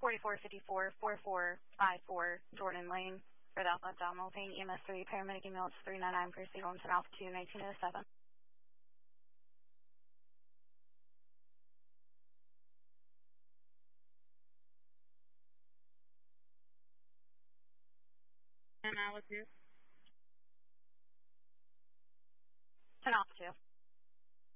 4454-4454 Jordan Lane, Red Alpha Abdominal Pain, EMS 3, paramedic email 399, proceed on to Alpha 2, 1907. And I was here. 10 Alpha 2.